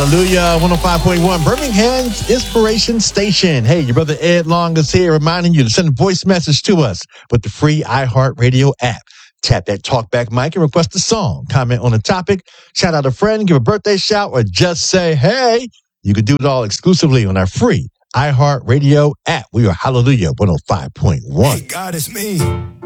Hallelujah, 105.1, Birmingham's Inspiration Station. Hey, your brother Ed Long is here reminding you to send a voice message to us with the free iHeartRadio app. Tap that talkback mic and request a song, comment on a topic, shout out a friend, give a birthday shout, or just say, hey. You can do it all exclusively on our free iHeartRadio app. We are Hallelujah 105.1. Hey, God, it's me.